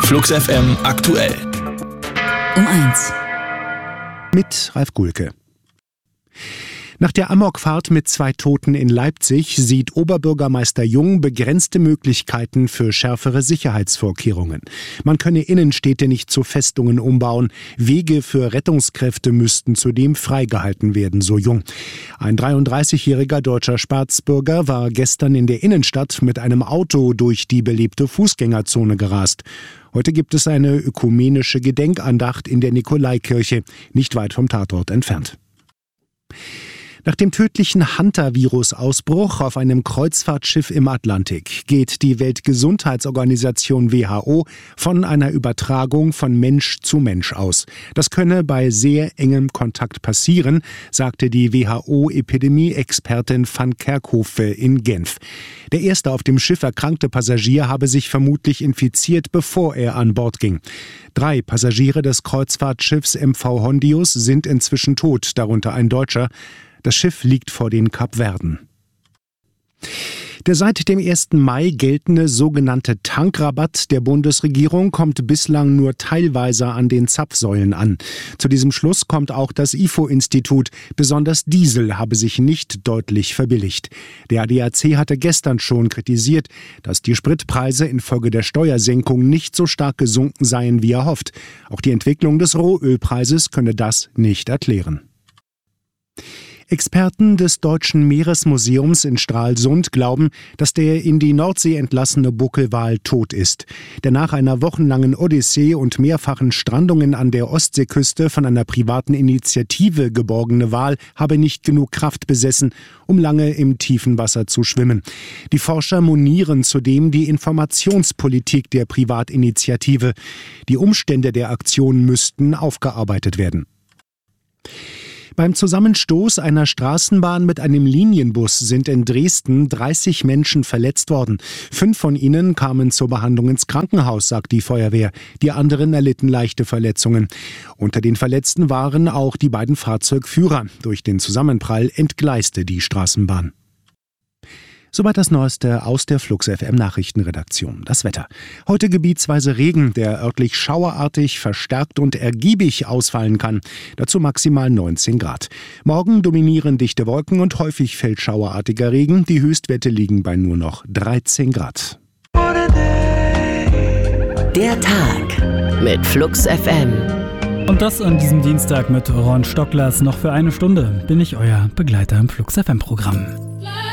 Flux FM aktuell. Um 1. Mit Ralf Gulke. Nach der Amokfahrt mit 2 Toten in Leipzig sieht Oberbürgermeister Jung begrenzte Möglichkeiten für schärfere Sicherheitsvorkehrungen. Man könne Innenstädte nicht zu Festungen umbauen. Wege für Rettungskräfte müssten zudem freigehalten werden, so Jung. Ein 33-jähriger deutscher Staatsbürger war gestern in der Innenstadt mit einem Auto durch die belebte Fußgängerzone gerast. Heute gibt es eine ökumenische Gedenkandacht in der Nikolaikirche, nicht weit vom Tatort entfernt. Nach dem tödlichen Hantavirus-Ausbruch auf einem Kreuzfahrtschiff im Atlantik geht die Weltgesundheitsorganisation WHO von einer Übertragung von Mensch zu Mensch aus. Das könne bei sehr engem Kontakt passieren, sagte die WHO-Epidemie-Expertin van Kerkhove in Genf. Der erste auf dem Schiff erkrankte Passagier habe sich vermutlich infiziert, bevor er an Bord ging. 3 Passagiere des Kreuzfahrtschiffs MV Hondius sind inzwischen tot, darunter ein Deutscher. Das Schiff liegt vor den Kapverden. Der seit dem 1. Mai geltende sogenannte Tankrabatt der Bundesregierung kommt bislang nur teilweise an den Zapfsäulen an. Zu diesem Schluss kommt auch das IFO-Institut. Besonders Diesel habe sich nicht deutlich verbilligt. Der ADAC hatte gestern schon kritisiert, dass die Spritpreise infolge der Steuersenkung nicht so stark gesunken seien, wie erhofft. Auch die Entwicklung des Rohölpreises könne das nicht erklären. Experten des Deutschen Meeresmuseums in Stralsund glauben, dass der in die Nordsee entlassene Buckelwal tot ist. Der nach einer wochenlangen Odyssee und mehrfachen Strandungen an der Ostseeküste von einer privaten Initiative geborgene Wal habe nicht genug Kraft besessen, um lange im tiefen Wasser zu schwimmen. Die Forscher monieren zudem die Informationspolitik der Privatinitiative. Die Umstände der Aktion müssten aufgearbeitet werden. Beim Zusammenstoß einer Straßenbahn mit einem Linienbus sind in Dresden 30 Menschen verletzt worden. 5 von ihnen kamen zur Behandlung ins Krankenhaus, sagt die Feuerwehr. Die anderen erlitten leichte Verletzungen. Unter den Verletzten waren auch die beiden Fahrzeugführer. Durch den Zusammenprall entgleiste die Straßenbahn. Soweit das Neueste aus der Flux FM Nachrichtenredaktion. Das Wetter. Heute gebietsweise Regen, der örtlich schauerartig, verstärkt und ergiebig ausfallen kann. Dazu maximal 19 Grad. Morgen dominieren dichte Wolken und häufig fällt schauerartiger Regen. Die Höchstwerte liegen bei nur noch 13 Grad. Der Tag mit Flux FM. Und das an diesem Dienstag mit Ron Stocklers. Noch für eine Stunde bin ich euer Begleiter im Flux FM Programm.